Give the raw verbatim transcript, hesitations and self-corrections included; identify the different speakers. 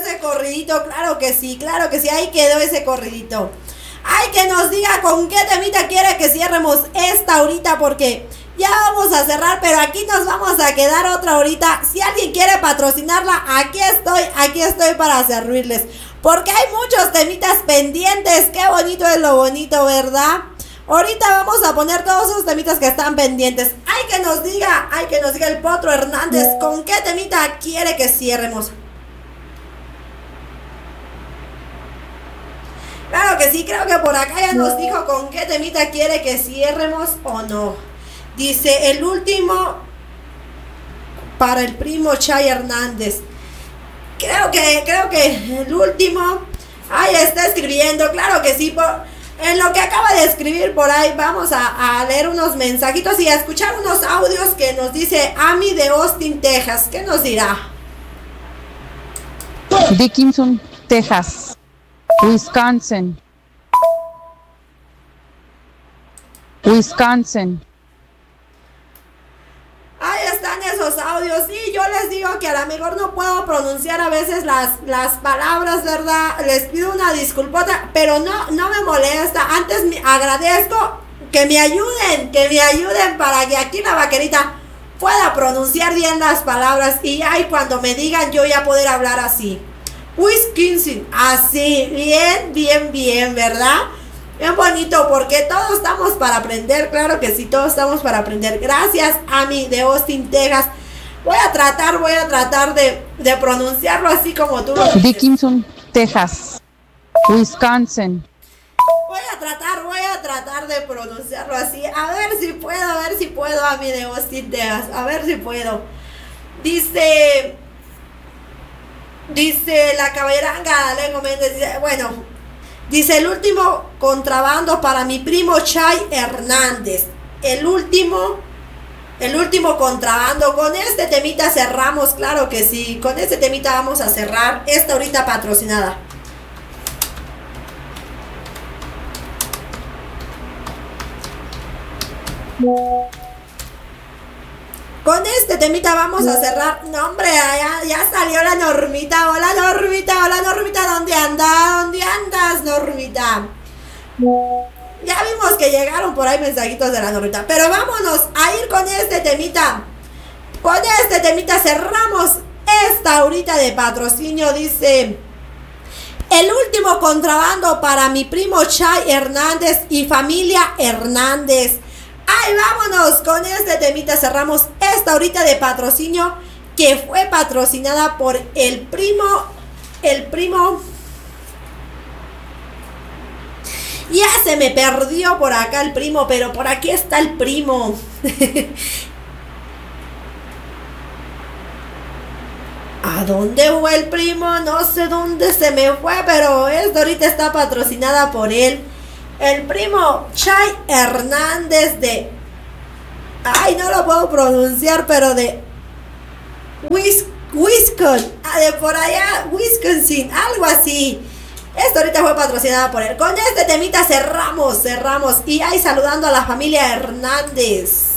Speaker 1: ese corridito, claro que sí, claro que sí, ahí quedó ese corridito. Ay, que nos diga con qué temita quiere que cierremos esta horita, porque ya vamos a cerrar, pero aquí nos vamos a quedar otra horita. Si alguien quiere patrocinarla, aquí estoy, aquí estoy para servirles, porque hay muchos temitas pendientes. Qué bonito es lo bonito, ¿verdad? Ahorita vamos a poner todos esos temitas que están pendientes. Hay que nos diga, hay que nos diga el Potro Hernández con qué temita quiere que cierremos. Claro que sí, creo que por acá ya nos dijo con qué temita quiere que cierremos o no. Dice el último para el primo Chay Hernández. Creo que, creo que el último. Ahí está escribiendo, claro que sí. Por, en lo que acaba de escribir por ahí, vamos a, a leer unos mensajitos y a escuchar unos audios que nos dice Ami de Austin, Texas. ¿Qué nos dirá?
Speaker 2: Dickinson, Texas. Wisconsin. Wisconsin.
Speaker 1: Ahí están esos audios. Sí, yo les digo que a lo mejor no puedo pronunciar a veces las, las palabras, ¿verdad? Les pido una disculpota, pero no, no me molesta. Antes me agradezco que me ayuden, que me ayuden para que aquí la vaquerita pueda pronunciar bien las palabras. Y ahí cuando me digan yo ya poder hablar así. Wisconsin, así, bien, bien, bien, ¿verdad? Bien bonito, porque todos estamos para aprender, claro que sí, todos estamos para aprender. Gracias, Ami de Austin, Texas. Voy a tratar, voy a tratar de, de pronunciarlo así como tú lo dices.
Speaker 2: Dickinson, Texas. Wisconsin.
Speaker 1: Voy a tratar, voy a tratar de pronunciarlo así. A ver si puedo, a ver si puedo, Ami de Austin, Texas. A ver si puedo. Dice... Dice la caballeranga, Lengo Méndez, dice, bueno, dice el último contrabando para mi primo Chay Hernández. El último, el último contrabando. Con este temita cerramos, claro que sí. Con este temita vamos a cerrar esta ahorita patrocinada. Con este temita vamos a cerrar. No, hombre, ya, ya salió la Normita. Hola, Normita, hola, Normita. ¿Dónde andas? ¿Dónde andas, Normita? Ya vimos que llegaron por ahí mensajitos de la Normita. Pero vámonos a ir con este temita. Con este temita cerramos esta horita de patrocinio. Dice... El último contrabando para mi primo Chay Hernández y familia Hernández. Ay, vámonos, con este temita cerramos esta horita de patrocinio que fue patrocinada por el primo, el primo, ya se me perdió por acá el primo, pero por aquí está el primo. ¿A dónde fue el primo? No sé dónde se me fue, pero esta ahorita está patrocinada por él. El primo Chay Hernández de... Ay, no lo puedo pronunciar, pero de... Wis, Wisconsin. De por allá, Wisconsin. Algo así. Esto ahorita fue patrocinada por él. Con este temita cerramos, cerramos. Y ahí saludando a la familia Hernández.